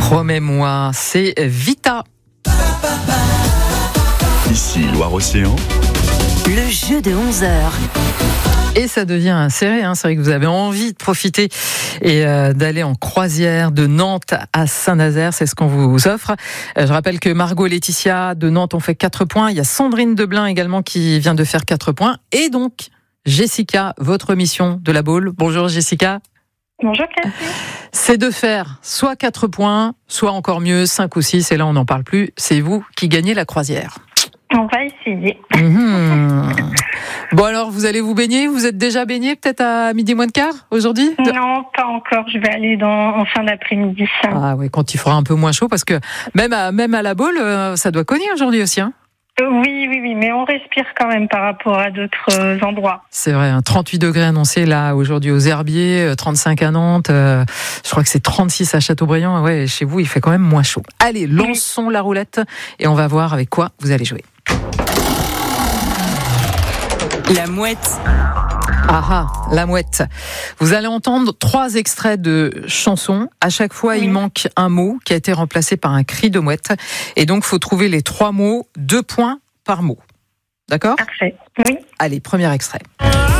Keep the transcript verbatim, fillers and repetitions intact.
Promets-moi, c'est Vita. Ici Loire-Océan. Le jeu de onze heures. Et ça devient serré, hein. C'est vrai que vous avez envie de profiter et euh, d'aller en croisière de Nantes à Saint-Nazaire, c'est ce qu'on vous offre. Euh, je rappelle que Margot et Laetitia de Nantes ont fait quatre points. Il y a Sandrine Deblin également qui vient de faire quatre points. Et donc, Jessica, votre mission de la Baule. Bonjour Jessica. Bonjour Cathy. C'est de faire soit quatre points, soit encore mieux cinq ou six, et là on n'en parle plus. C'est vous qui gagnez la croisière. On va essayer. Mmh. Bon alors, vous allez vous baigner? Vous êtes déjà baigné peut-être à midi moins de quart aujourd'hui? Non, pas encore. Je vais aller dans, en fin d'après-midi. Ça. Ah oui, quand il fera un peu moins chaud, parce que même à, même à la Baule, ça doit cogner aujourd'hui aussi. Hein. Oui, oui, oui, mais on respire quand même par rapport à d'autres euh, endroits. C'est vrai, hein, trente-huit degrés annoncés là aujourd'hui aux Herbiers, trente-cinq à Nantes, euh, je crois que c'est trente-six à Châteaubriand. Ouais, chez vous, il fait quand même moins chaud. Allez, lançons oui. la roulette et on va voir avec quoi vous allez jouer. La mouette. Ah ah, la mouette. Vous allez entendre trois extraits de chansons. À chaque fois, oui. il manque un mot qui a été remplacé par un cri de mouette. Et donc, il faut trouver les trois mots, deux points par mot. D'accord ? Parfait. Oui. Allez, premier extrait.